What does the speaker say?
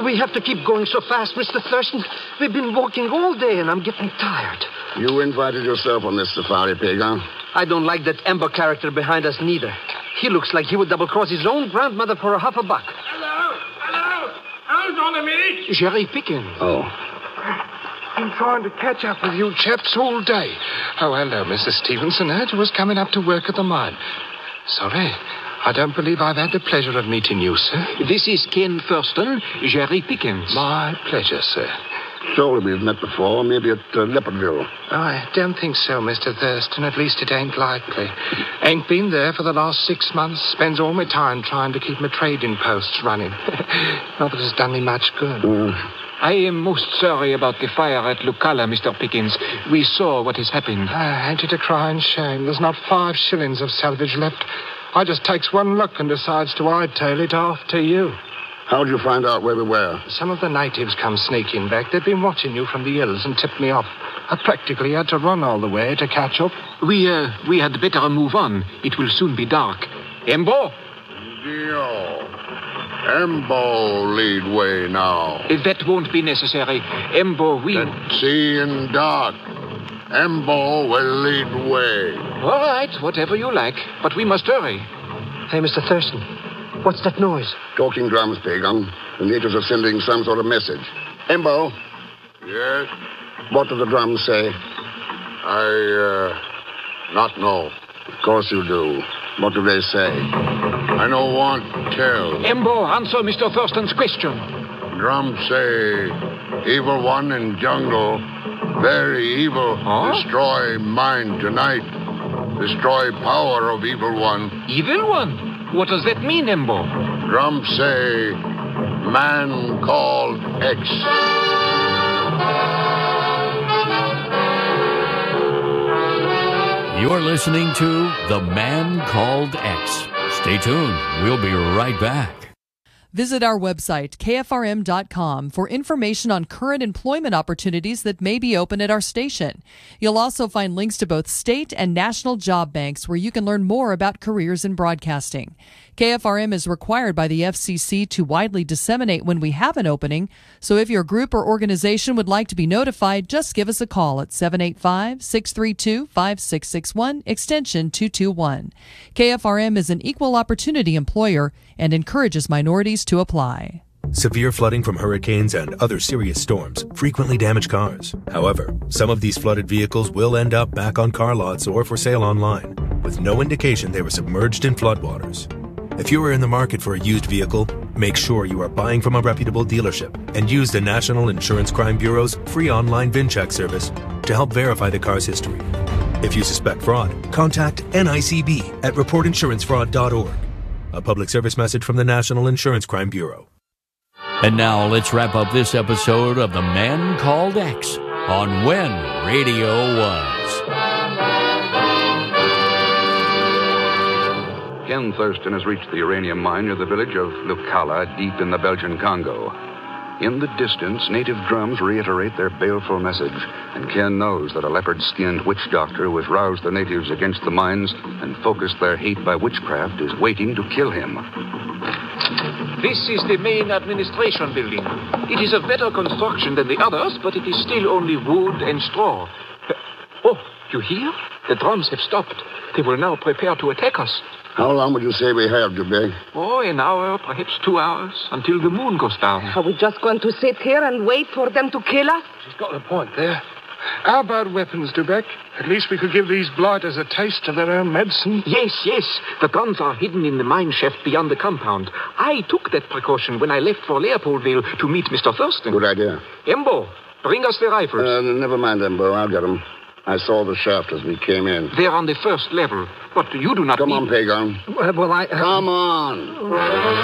do we have to keep going so fast, Mr. Thurston? We've been walking all day, and I'm getting tired. You invited yourself on this safari, Pagan. I don't like that Ember character behind us, neither. He looks like he would double-cross his own grandmother for $1/2. Hello. Hold on a minute. Jerry Pickens. Oh. Been trying to catch up with you chaps all day. Oh, hello, Mr. Stevenson. Heard you was coming up to work at the mine. Sorry, I don't believe I've had the pleasure of meeting you, sir. This is Ken Thurston, Jerry Pickens. My pleasure, sir. Surely we've met before, maybe at Leopardville. Oh, I don't think so, Mr. Thurston. At least it ain't likely. Ain't been there for the last 6 months. Spends all my time trying to keep my trading posts running. Not that it's done me much good. I am most sorry about the fire at Lucala, Mr. Pickens. We saw what has happened. Ain't it a crying shame? There's not 5 shillings of salvage left. I just takes one look and decides to hightail it after you. How'd you find out where we were? Some of the natives come sneaking back. They've been watching you from the hills and tipped me off. I practically had to run all the way to catch up. We had better move on. It will soon be dark. Embo? Dio. Embo lead way now. That won't be necessary. Embo, we... Seeing dark. Embo will lead way. All right, whatever you like. But we must hurry. Hey, Mr. Thurston, what's that noise? Talking drums, Pagan. The natives are sending some sort of message. Embo. Yes? What do the drums say? Not know. Of course you do. What do they say? I no want tell. Embo, answer Mr. Thurston's question. Drum say, evil one in jungle, very evil. Huh? Destroy mind tonight. Destroy power of evil one. Evil one? What does that mean, Embo? Drum say, man called X. You're listening to The Man Called X. Stay tuned. We'll be right back. Visit our website, kfrm.com, for information on current employment opportunities that may be open at our station. You'll also find links to both state and national job banks where you can learn more about careers in broadcasting. KFRM is required by the FCC to widely disseminate when we have an opening, so if your group or organization would like to be notified, just give us a call at 785-632-5661, extension 221. KFRM is an equal opportunity employer and encourages minorities to apply. Severe flooding from hurricanes and other serious storms frequently damage cars. However, some of these flooded vehicles will end up back on car lots or for sale online, with no indication they were submerged in floodwaters. If you are in the market for a used vehicle, make sure you are buying from a reputable dealership and use the National Insurance Crime Bureau's free online VIN check service to help verify the car's history. If you suspect fraud, contact NICB at reportinsurancefraud.org. A public service message from the National Insurance Crime Bureau. And now let's wrap up this episode of The Man Called X on When Radio Was. Ken Thurston has reached the uranium mine near the village of Lucala, deep in the Belgian Congo. In the distance, native drums reiterate their baleful message, and Ken knows that a leopard-skinned witch doctor who has roused the natives against the mines and focused their hate by witchcraft is waiting to kill him. This is the main administration building. It is of better construction than the others, but it is still only wood and straw. Oh, you hear? The drums have stopped. They will now prepare to attack us. How long would you say we have, Dubé? Oh, an hour, perhaps 2 hours, until the moon goes down. Are we just going to sit here and wait for them to kill us? She's got a point there. How about weapons, Dubeck? At least we could give these blighters a taste of their own medicine. Yes. The guns are hidden in the mine shaft beyond the compound. I took that precaution when I left for Leopoldville to meet Mr. Thurston. Good idea. Embo, bring us the rifles. Never mind, Embo. I'll get them. I saw the shaft as we came in. They're on the first level, but you do not Come on, Pagan. Well, Come on.